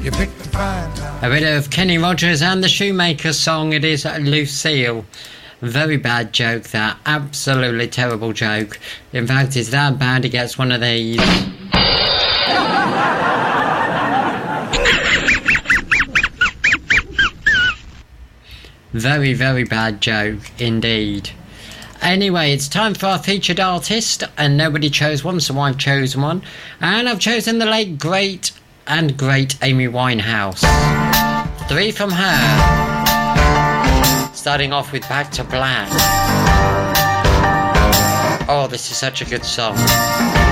You picked the fine time. A bit of Kenny Rogers and the Shoemaker song. It is Lucille. Very bad joke, that. Absolutely terrible joke. In fact, it's that bad it gets one of these. Very, very bad joke indeed. Anyway, it's time for our featured artist, and nobody chose one, so I've chosen one. And I've chosen the late, great Amy Winehouse. 3 from her. Starting off with Back to Black. Oh, this is such a good song.